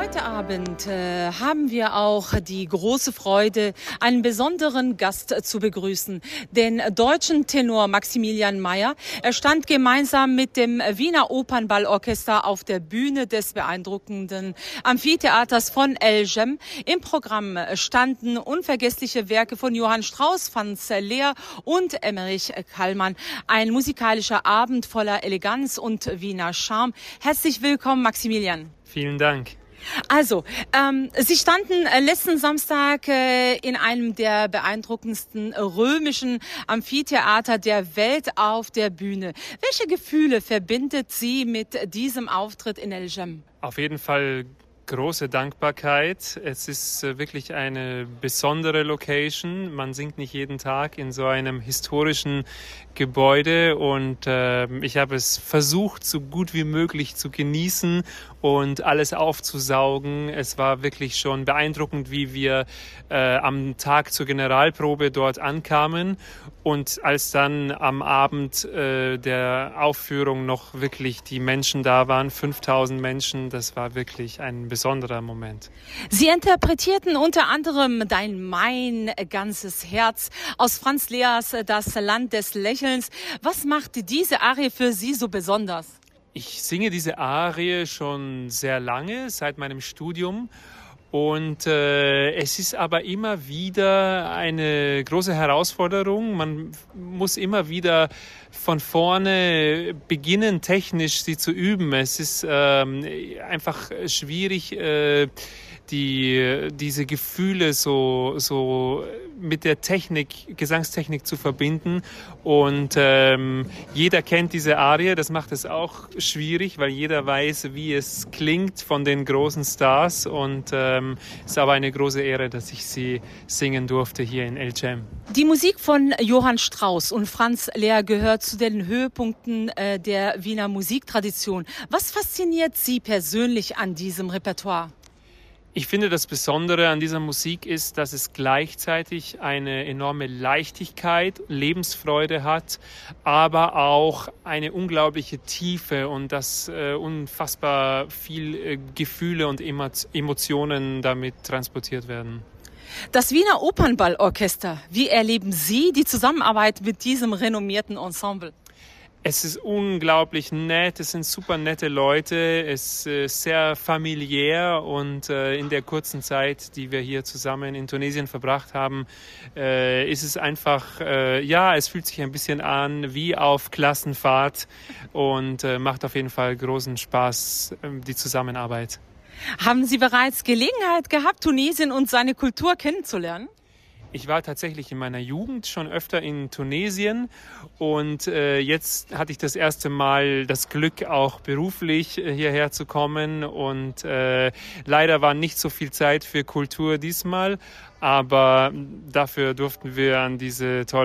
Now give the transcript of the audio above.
Heute Abend haben wir auch die große Freude, einen besonderen Gast zu begrüßen, den deutschen Tenor Maximilian Meyer. Er stand gemeinsam mit dem Wiener Opernballorchester auf der Bühne des beeindruckenden Amphitheaters von El Jem. Im Programm standen unvergessliche Werke von Johann Strauss, Franz Lehr und Emmerich Kallmann. Ein musikalischer Abend voller Eleganz und Wiener Charme. Herzlich willkommen, Maximilian. Vielen Dank. Also, Sie standen letzten Samstag in einem der beeindruckendsten römischen Amphitheater der Welt auf der Bühne. Welche Gefühle verbindet Sie mit diesem Auftritt in El Jem? Auf jeden Fall große Dankbarkeit. Es ist wirklich eine besondere Location. Man singt nicht jeden Tag in so einem historischen Gebäude und ich habe es versucht, so gut wie möglich zu genießen und alles aufzusaugen. Es war wirklich schon beeindruckend, wie wir am Tag zur Generalprobe dort ankamen und als dann am Abend der Aufführung noch wirklich die Menschen da waren, 5000 Menschen, das war wirklich ein besonderer Moment. Sie interpretierten unter anderem Mein ganzes Herz aus Franz Lehrs Das Land des Lächelns. Was macht diese Arie für Sie so besonders? Ich singe diese Arie schon sehr lange, seit meinem Studium. Und es ist aber immer wieder eine große Herausforderung. Man muss immer wieder von vorne beginnen, technisch sie zu üben. Es ist einfach schwierig, diese Gefühle so mit der Technik, Gesangstechnik zu verbinden. Und jeder kennt diese Arie, das macht es auch schwierig, weil jeder weiß, wie es klingt von den großen Stars. Und es ist aber eine große Ehre, dass ich sie singen durfte hier in El Jem. Die Musik von Johann Strauss und Franz Lehr gehört zu den Höhepunkten der Wiener Musiktradition. Was fasziniert Sie persönlich an diesem Repertoire? Ich finde, das Besondere an dieser Musik ist, dass es gleichzeitig eine enorme Leichtigkeit, Lebensfreude hat, aber auch eine unglaubliche Tiefe und dass unfassbar viel Gefühle und Emotionen damit transportiert werden. Das Wiener Opernballorchester, wie erleben Sie die Zusammenarbeit mit diesem renommierten Ensemble? Es ist unglaublich nett, es sind super nette Leute, es ist sehr familiär und in der kurzen Zeit, die wir hier zusammen in Tunesien verbracht haben, ist es einfach, es fühlt sich ein bisschen an wie auf Klassenfahrt und macht auf jeden Fall großen Spaß, die Zusammenarbeit. Haben Sie bereits Gelegenheit gehabt, Tunesien und seine Kultur kennenzulernen? Ich war tatsächlich in meiner Jugend schon öfter in Tunesien und jetzt hatte ich das erste Mal das Glück, auch beruflich hierher zu kommen und leider war nicht so viel Zeit für Kultur diesmal, aber dafür durften wir an diese tolle